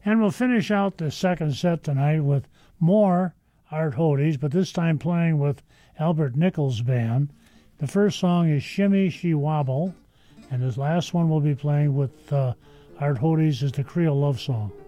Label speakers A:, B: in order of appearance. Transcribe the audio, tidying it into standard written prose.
A: And we'll finish out the second set tonight with more Art Hodes, but this time playing with Albert Nichols' band. The first song is Shimmy She Wobble, and this last one we'll be playing with Art Hodes is the Creole Love Song.